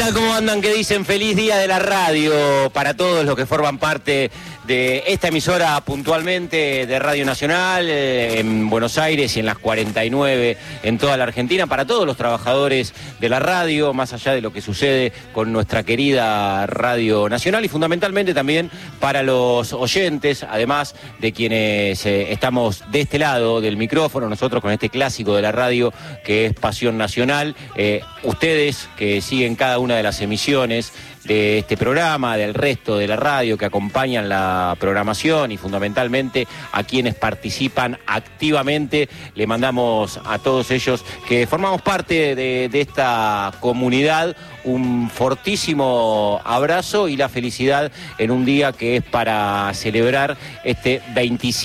tal? ¿Cómo andan? ¿Qué dicen? Feliz día de la radio para todos los que forman parte de esta emisora puntualmente de Radio Nacional en Buenos Aires y en las 49 en toda la Argentina, para todos los trabajadores de la radio, más allá de lo que sucede con nuestra querida Radio Nacional, y fundamentalmente también para los oyentes, además de quienes estamos de este lado del micrófono, nosotros con este clásico de la radio que es Pasión Nacional, ustedes que siguen cada una de las emisiones de este programa, del resto de la radio, que acompañan la programación, y fundamentalmente a quienes participan activamente. Le mandamos a todos ellos que formamos parte de esta comunidad un fortísimo abrazo y la felicidad en un día que es para celebrar este 27